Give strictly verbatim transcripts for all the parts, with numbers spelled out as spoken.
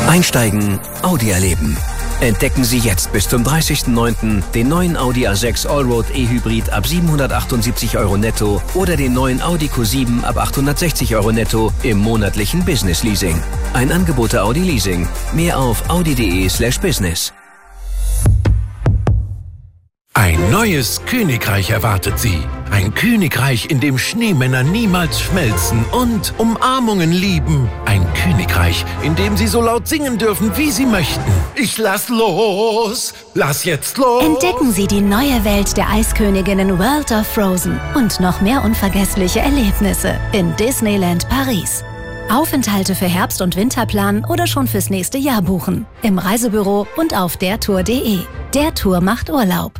Einsteigen, Audi erleben. Entdecken Sie jetzt bis zum dreißigsten neunten den neuen Audi A sechs Allroad E-Hybrid ab siebenhundertachtundsiebzig Euro netto oder den neuen Audi Q sieben ab achthundertsechzig Euro netto im monatlichen Business Leasing. Ein Angebot der Audi Leasing. Mehr auf audi.de slash business. Ein neues Königreich erwartet Sie. Ein Königreich, in dem Schneemänner niemals schmelzen und Umarmungen lieben. Ein Königreich, in dem Sie so laut singen dürfen, wie Sie möchten. Ich lass los! Lass jetzt los! Entdecken Sie die neue Welt der Eisköniginnen World of Frozen und noch mehr unvergessliche Erlebnisse in Disneyland Paris. Aufenthalte für Herbst- und Winterplan oder schon fürs nächste Jahr buchen. Im Reisebüro und auf dertour punkt de. Der Tour macht Urlaub.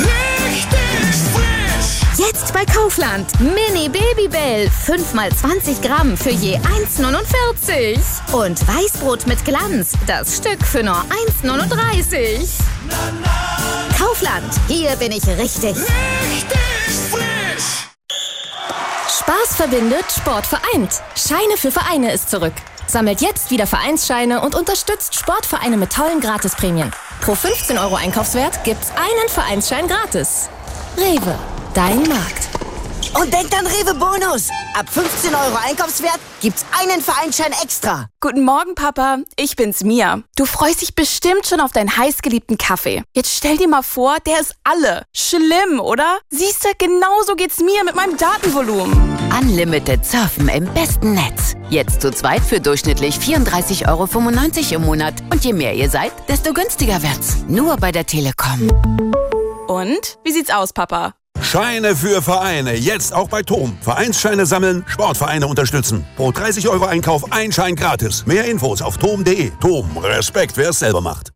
Jetzt bei Kaufland. Mini Babybell. fünf mal zwanzig Gramm für je eins neunundvierzig. Und Weißbrot mit Glanz. Das Stück für nur eins neununddreißig. Kaufland. Hier bin ich richtig. Richtig frisch. Spaß verbindet, Sport vereint. Scheine für Vereine ist zurück. Sammelt jetzt wieder Vereinsscheine und unterstützt Sportvereine mit tollen Gratisprämien. Pro fünfzehn Euro Einkaufswert gibt's einen Vereinsschein gratis. Rewe, dein Markt. Und denkt an Rewe Bonus. Ab fünfzehn Euro Einkaufswert gibt's einen Vereinsschein extra. Guten Morgen, Papa. Ich bin's, Mia. Du freust dich bestimmt schon auf deinen heißgeliebten Kaffee. Jetzt stell dir mal vor, der ist alle. Schlimm, oder? Siehste, genauso geht's mir mit meinem Datenvolumen. Unlimited Surfen im besten Netz. Jetzt zu zweit für durchschnittlich vierunddreißig Euro fünfundneunzig im Monat. Und je mehr ihr seid, desto günstiger wird's. Nur bei der Telekom. Und? Wie sieht's aus, Papa? Scheine für Vereine. Jetzt auch bei Tom. Vereinsscheine sammeln, Sportvereine unterstützen. Pro dreißig Euro Einkauf ein Schein gratis. Mehr Infos auf tom punkt de. Tom, Respekt, wer es selber macht.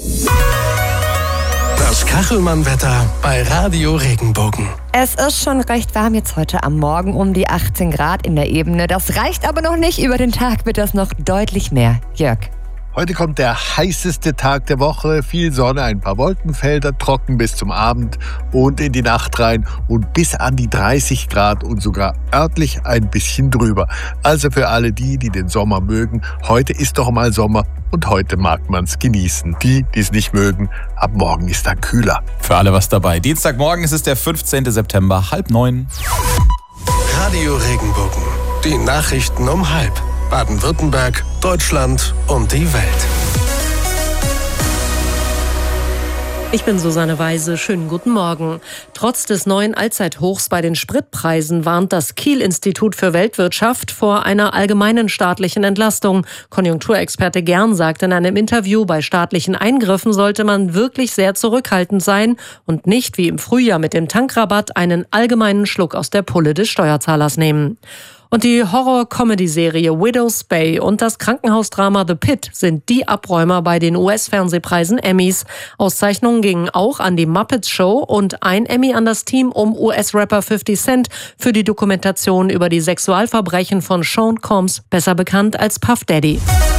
Das Kachelmann-Wetter bei Radio Regenbogen. Es ist schon recht warm jetzt heute am Morgen, um die achtzehn Grad in der Ebene. Das reicht aber noch nicht. Über den Tag wird das noch deutlich mehr. Jörg. Heute kommt der heißeste Tag der Woche. Viel Sonne, ein paar Wolkenfelder, trocken bis zum Abend und in die Nacht rein und bis an die dreißig Grad und sogar örtlich ein bisschen drüber. Also für alle die, die den Sommer mögen, heute ist doch mal Sommer und heute mag man's genießen. Die, die es nicht mögen, ab morgen ist dann kühler. Für alle was dabei. Dienstagmorgen ist es der fünfzehnten September, halb neun. Radio Regenbogen. Die Nachrichten um halb. Baden-Württemberg, Deutschland und die Welt. Ich bin Susanne Weise. Schönen guten Morgen. Trotz des neuen Allzeithochs bei den Spritpreisen warnt das Kiel-Institut für Weltwirtschaft vor einer allgemeinen staatlichen Entlastung. Konjunkturexperte Gern sagt in einem Interview, bei staatlichen Eingriffen sollte man wirklich sehr zurückhaltend sein und nicht wie im Frühjahr mit dem Tankrabatt einen allgemeinen Schluck aus der Pulle des Steuerzahlers nehmen. Und die Horror-Comedy-Serie Widow's Bay und das Krankenhausdrama The Pit sind die Abräumer bei den U S-Fernsehpreisen Emmys. Auszeichnungen gingen auch an die Muppets Show und ein Emmy an das Team um U S-Rapper fifty Cent für die Dokumentation über die Sexualverbrechen von Sean Combs, besser bekannt als Puff Daddy.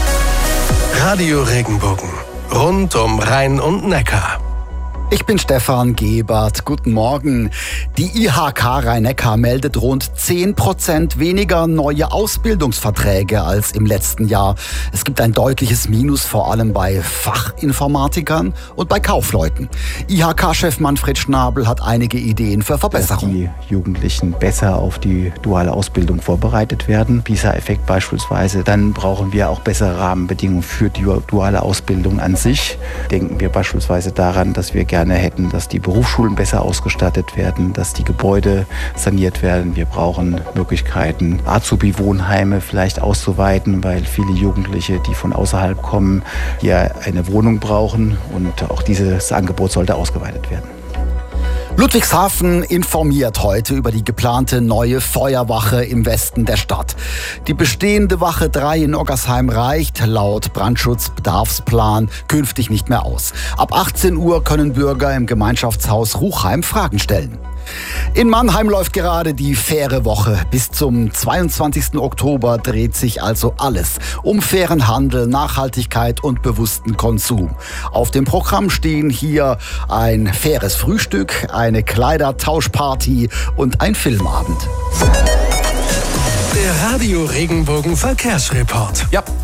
Radio Regenbogen. Rund um Rhein und Neckar. Ich bin Stefan Gebert. Guten Morgen. Die I H K Rhein-Neckar meldet rund zehn Prozent weniger neue Ausbildungsverträge als im letzten Jahr. Es gibt ein deutliches Minus, vor allem bei Fachinformatikern und bei Kaufleuten. I H K-Chef Manfred Schnabel hat einige Ideen für Verbesserungen. Dass die Jugendlichen besser auf die duale Ausbildung vorbereitet werden. PISA-Effekt beispielsweise. Dann brauchen wir auch bessere Rahmenbedingungen für die duale Ausbildung an sich. Denken wir beispielsweise daran, dass wir gerne hätten, dass die Berufsschulen besser ausgestattet werden, dass die Gebäude saniert werden. Wir brauchen Möglichkeiten, Azubi-Wohnheime vielleicht auszuweiten, weil viele Jugendliche, die von außerhalb kommen, hier eine Wohnung brauchen und auch dieses Angebot sollte ausgeweitet werden. Ludwigshafen informiert heute über die geplante neue Feuerwache im Westen der Stadt. Die bestehende Wache drei in Oggersheim reicht laut Brandschutzbedarfsplan künftig nicht mehr aus. Ab achtzehn Uhr können Bürger im Gemeinschaftshaus Ruchheim Fragen stellen. In Mannheim läuft gerade die faire Woche. Bis zum zweiundzwanzigsten Oktober dreht sich also alles um fairen Handel, Nachhaltigkeit und bewussten Konsum. Auf dem Programm stehen hier ein faires Frühstück, eine Kleidertauschparty und ein Filmabend. Der Radio Regenbogen Verkehrsreport. Ja,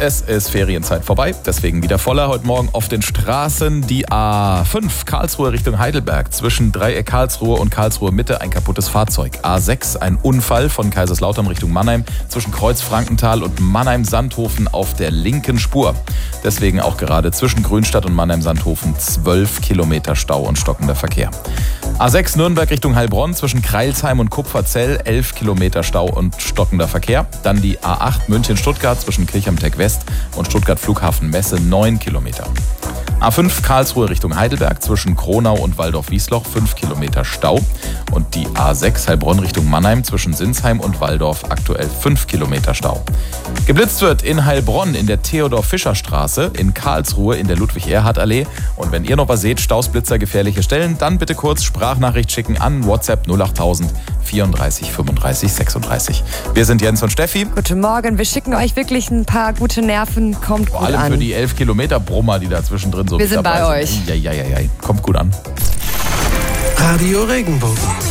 es ist Ferienzeit vorbei, deswegen wieder voller heute Morgen auf den Straßen. Die A fünf Karlsruhe Richtung Heidelberg, zwischen Dreieck Karlsruhe und Karlsruhe Mitte ein kaputtes Fahrzeug. A sechs ein Unfall von Kaiserslautern Richtung Mannheim, zwischen Kreuz Frankenthal und Mannheim-Sandhofen auf der linken Spur. Deswegen auch gerade zwischen Grünstadt und Mannheim-Sandhofen zwölf Kilometer Stau und stockender Verkehr. A sechs Nürnberg Richtung Heilbronn, zwischen Kreilsheim und Kupferzell elf Kilometer Stau und stockender Verkehr. Dann die A acht München-Stuttgart zwischen Kirchheim-Tech West und Stuttgart Flughafen Messe neun Kilometer. A fünf Karlsruhe Richtung Heidelberg, zwischen Kronau und Waldorf-Wiesloch fünf Kilometer Stau. Und die A sechs Heilbronn Richtung Mannheim, zwischen Sinsheim und Walldorf aktuell fünf Kilometer Stau. Geblitzt wird in Heilbronn in der Theodor-Fischer-Straße, in Karlsruhe in der Ludwig-Erhard-Allee. Und wenn ihr noch was seht, Stausblitzer, gefährliche Stellen, dann bitte kurz Sprachnachricht schicken an WhatsApp null acht null null vierunddreißig fünfunddreißig sechsunddreißig. Wir sind Jens und Steffi. Guten Morgen, wir schicken euch wirklich ein paar gute Nerven. Kommt Vor gut allem an. für die elf Kilometer Brummer, die da zwischendrin so Wir sind bei dabei euch. Ja, ja, ja, ja. Kommt gut an. Radio Regenbogen.